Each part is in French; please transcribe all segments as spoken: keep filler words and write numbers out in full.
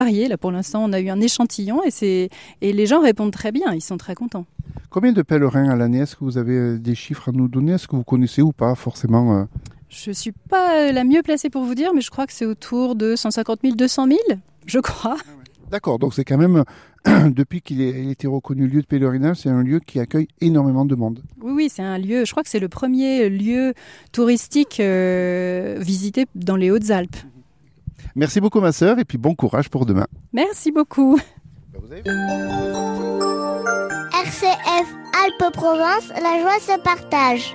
varié. Là, pour l'instant, on a eu un échantillon et, c'est... et les gens répondent très bien, ils sont très contents. Combien de pèlerins à l'année? Est-ce que vous avez des chiffres à nous donner? Est-ce que vous connaissez ou pas forcément euh... Je ne suis pas la mieux placée pour vous dire, mais je crois que c'est autour de cent cinquante mille, deux cent mille, je crois. Ah ouais. D'accord, donc c'est quand même, depuis qu'il a été reconnu lieu de pèlerinage, c'est un lieu qui accueille énormément de monde. Oui, oui, c'est un lieu, je crois que c'est le premier lieu touristique euh, visité dans les Hautes-Alpes. Merci beaucoup ma sœur et puis bon courage pour demain. Merci beaucoup. Vous avez... R C F Alpes-Provence, la joie se partage.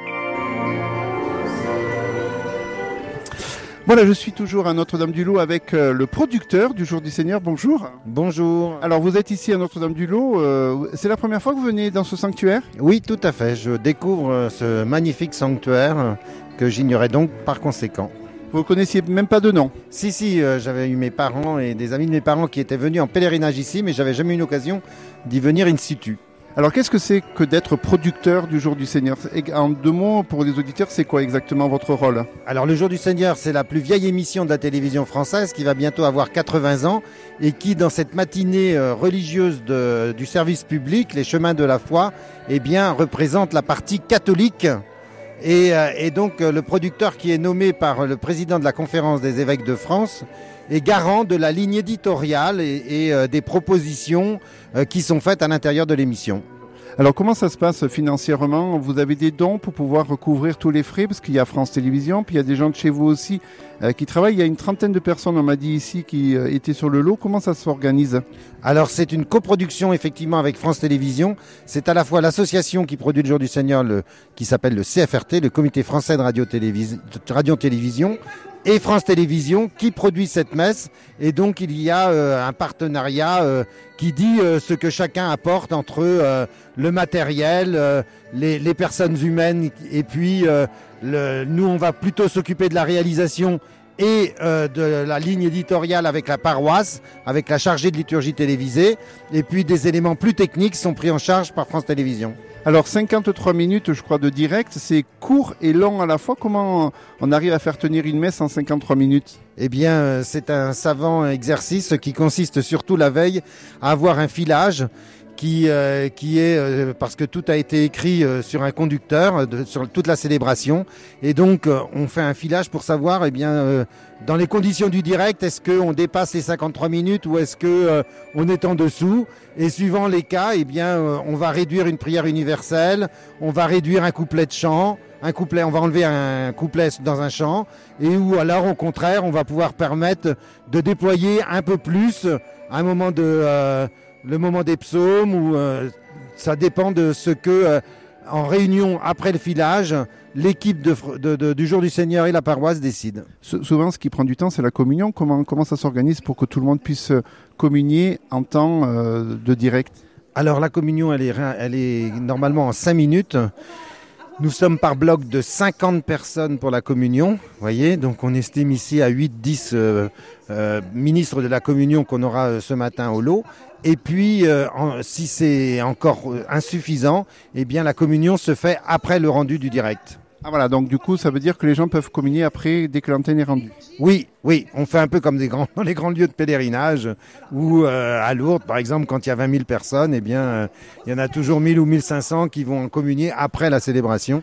Voilà, je suis toujours à Notre-Dame-du-Lot avec euh, le producteur du Jour du Seigneur. Bonjour. Bonjour. Alors, vous êtes ici à Notre-Dame-du-Lot. Euh, c'est la première fois que vous venez dans ce sanctuaire? Oui, tout à fait. Je découvre ce magnifique sanctuaire que j'ignorais donc par conséquent. Vous ne connaissiez même pas de nom? Si, si, euh, j'avais eu mes parents et des amis de mes parents qui étaient venus en pèlerinage ici, mais j'avais jamais eu l'occasion d'y venir in situ. Alors, qu'est-ce que c'est que d'être producteur du Jour du Seigneur? En deux mots, pour les auditeurs, c'est quoi exactement votre rôle? Alors, le Jour du Seigneur, c'est la plus vieille émission de la télévision française qui va bientôt avoir quatre-vingts ans et qui, dans cette matinée euh, religieuse de, du service public, les chemins de la foi, eh bien, représente la partie catholique. Et, euh, et donc, euh, le producteur qui est nommé par le président de la Conférence des évêques de France est garant de la ligne éditoriale et, et euh, des propositions euh, qui sont faites à l'intérieur de l'émission. Alors comment ça se passe financièrement? Vous avez des dons pour pouvoir couvrir tous les frais? Parce qu'il y a France Télévisions, puis il y a des gens de chez vous aussi euh, qui travaillent. Il y a une trentaine de personnes, on m'a dit ici, qui euh, étaient sur le lot. Comment ça s'organise? Alors c'est une coproduction effectivement avec France Télévisions. C'est à la fois l'association qui produit le Jour du Seigneur, le, qui s'appelle le C F R T, le Comité français de radio-télévision, radio-télévision, et France Télévisions qui produit cette messe. Et donc il y a euh, un partenariat euh, qui dit euh, ce que chacun apporte entre euh, le matériel, euh, les, les personnes humaines, et puis euh, le, nous on va plutôt s'occuper de la réalisation et euh, de la ligne éditoriale avec la paroisse, avec la chargée de liturgie télévisée, et puis des éléments plus techniques sont pris en charge par France Télévisions. Alors cinquante-trois minutes, je crois, de direct, c'est court et long à la fois. Comment on arrive à faire tenir une messe en cinquante-trois minutes? Eh bien, c'est un savant exercice qui consiste surtout la veille à avoir un filage qui, euh, qui est, euh, parce que tout a été écrit euh, sur un conducteur, de, sur toute la célébration. Et donc, euh, on fait un filage pour savoir, eh bien, euh, dans les conditions du direct, est-ce qu'on dépasse les cinquante-trois minutes ou est-ce qu'on euh, est en dessous? Et suivant les cas, eh bien, euh, on va réduire une prière universelle, on va réduire un couplet de chant, un couplet, on va enlever un couplet dans un chant, et ou alors, au contraire, on va pouvoir permettre de déployer un peu plus à un moment de... Euh, le moment des psaumes, où euh, ça dépend de ce que, euh, en réunion après le filage, l'équipe de, de, de, du Jour du Seigneur et la paroisse décide. Souvent, ce qui prend du temps, c'est la communion. Comment, comment ça s'organise pour que tout le monde puisse communier en temps euh, de direct? Alors, la communion, elle est, elle est normalement en cinq minutes. Nous sommes par bloc de cinquante personnes pour la communion, vous voyez, donc on estime ici à huit dix euh, euh, ministres de la communion qu'on aura euh, ce matin au lot. Et puis, euh, en, si c'est encore insuffisant, eh bien la communion se fait après le rendu du direct. Ah voilà, donc du coup, ça veut dire que les gens peuvent communier après, dès que l'antenne est rendue. Oui, oui, on fait un peu comme des grands, dans les grands lieux de pèlerinage, où euh, à Lourdes, par exemple, quand il y a vingt mille personnes, eh bien, euh, il y en a toujours mille ou mille cinq cents qui vont communier après la célébration.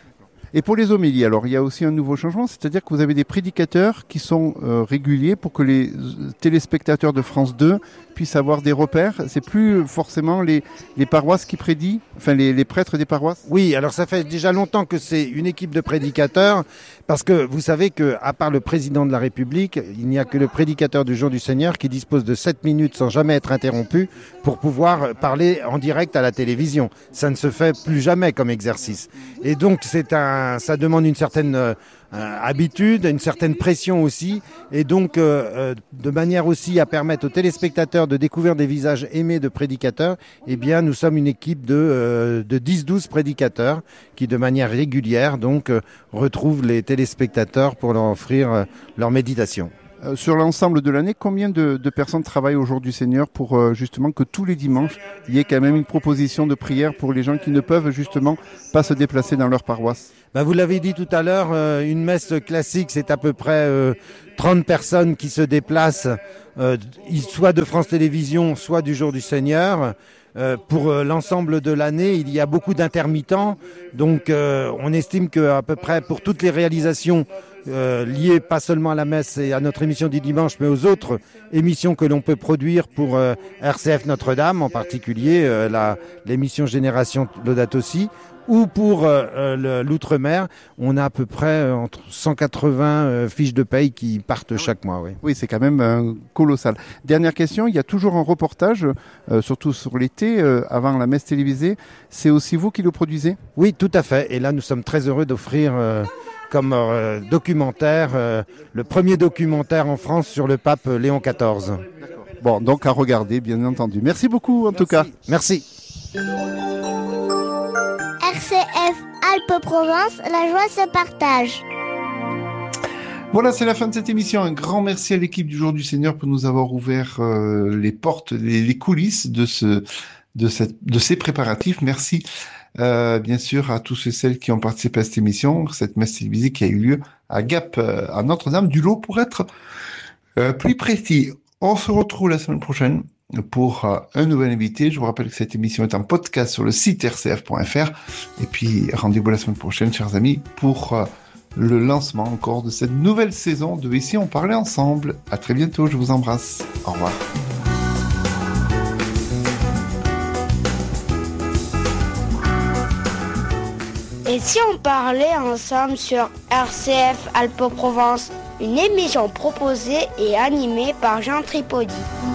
Et pour les homélies, alors, il y a aussi un nouveau changement, c'est-à-dire que vous avez des prédicateurs qui sont euh, réguliers pour que les téléspectateurs de France deux puissent avoir des repères. C'est plus forcément les, les paroisses qui prédisent, enfin les, les prêtres des paroisses? Oui, alors ça fait déjà longtemps que c'est une équipe de prédicateurs, parce que vous savez que, à part le président de la République, il n'y a que le prédicateur du Jour du Seigneur qui dispose de sept minutes sans jamais être interrompu pour pouvoir parler en direct à la télévision. Ça ne se fait plus jamais comme exercice. Et donc c'est un, ça demande une certaine euh, habitude, une certaine pression aussi, et donc euh, de manière aussi à permettre aux téléspectateurs de découvrir des visages aimés de prédicateurs, eh bien nous sommes une équipe de, euh, de dix douze prédicateurs qui de manière régulière donc euh, retrouvent les téléspectateurs pour leur offrir euh, leur méditation. Euh, sur l'ensemble de l'année, combien de, de personnes travaillent au Jour du Seigneur pour euh, justement que tous les dimanches, il y ait quand même une proposition de prière pour les gens qui ne peuvent justement pas se déplacer dans leur paroisse? Ben, vous l'avez dit tout à l'heure, euh, une messe classique, c'est à peu près euh, trente personnes qui se déplacent, euh, soit de France Télévisions, soit du Jour du Seigneur. Euh, pour euh, l'ensemble de l'année, il y a beaucoup d'intermittents, donc euh, on estime qu'à peu près pour toutes les réalisations euh, liées pas seulement à la messe et à notre émission du dimanche, mais aux autres émissions que l'on peut produire pour euh, R C F Notre-Dame, en particulier euh, la, l'émission Génération Laudato Si, ou pour euh, le, l'outre-mer, on a à peu près euh, entre cent quatre-vingts euh, fiches de paye qui partent chaque mois. Oui, oui, c'est quand même euh, colossal. Dernière question, il y a toujours un reportage, euh, surtout sur l'été, euh, avant la messe télévisée. C'est aussi vous qui le produisez? Oui, tout à fait. Et là, nous sommes très heureux d'offrir euh, comme euh, documentaire euh, le premier documentaire en France sur le pape Léon quatorze. D'accord. Bon, donc à regarder, bien entendu. Merci beaucoup, en Merci. tout cas. Merci. R C F Alpes-Provence, la joie se partage. Voilà, c'est la fin de cette émission. Un grand merci à l'équipe du Jour du Seigneur pour nous avoir ouvert euh, les portes, les, les coulisses de ce, de cette, de ces préparatifs. Merci, euh, bien sûr, à tous ceux et celles qui ont participé à cette émission, cette messe télévisée qui a eu lieu à Gap, euh, à Notre-Dame-du-Lot, pour être euh, plus précis. On se retrouve la semaine prochaine pour euh, un nouvel invité. Je vous rappelle que cette émission est en podcast sur le site r c f point f r. Et puis, rendez-vous la semaine prochaine, chers amis, pour euh, le lancement encore de cette nouvelle saison de Ici on parlait ensemble. À très bientôt, je vous embrasse. Au revoir. Et si on parlait ensemble sur R C F Alpes-Provence, une émission proposée et animée par Jean Tripodi.